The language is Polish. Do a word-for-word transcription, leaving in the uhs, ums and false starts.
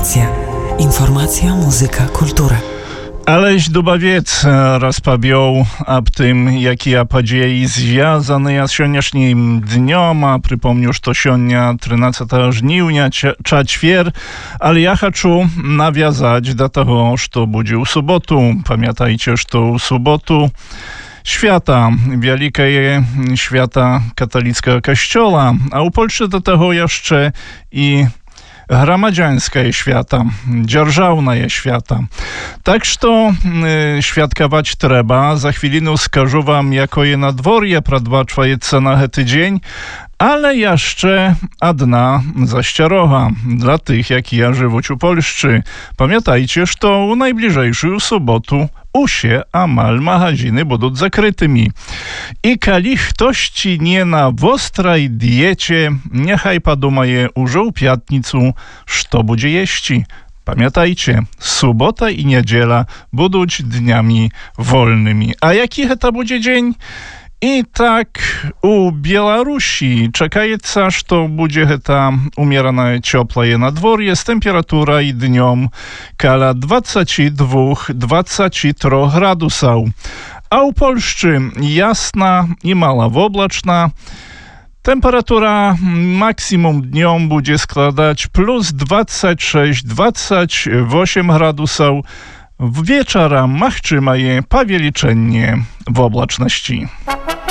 Informacja. Informacja, muzyka, kultura. Aleś Dubawiec rozpowiedział o tym, jakie події związane z сегодняшним dniem, a przypomnę, że to сегодня тринадцатого żniwnia, czwartek, ale ja хочу nawiązać do tego, co będzie w sobotę. Pamiętajcie, że to w sobotę świata, wielkie świata katolickiego kościoła, a u Polsce do tego jeszcze i громадянское świata, dzierżawne świata. Tak, że to y, świadkować trzeba. Za chwilę skażę wam, jako je nadworje pradbaczwajeca na ten dzień, ale jeszcze jedna zaścieroga dla tych, jak ja żywu u Polszczy. Pamiętajcie, że to w najbliżejszą sobotę usie amal magazyny będą zakrytymi. I kali ktoś ci nie na ostrej diecie, niechaj podumaje już w piatnicu, co będzie jeści. Pamiętajcie, sobota i niedziela będą dniami wolnymi. A jaki to będzie dzień? I tak u Białorusi czekaється, że będzie ta umierane cieplejsze nadworje z temperatura i dniom kala dwadzieścia dwa dwadzieścia trzy gradusów. A u Polszczy jasna i malowoblaczna. Temperatura maksimum dniom będzie składać plus dwadzieścia sześć dwadzieścia osiem gradusów. Wieczora machczyma je powieliczenie w oblaczności.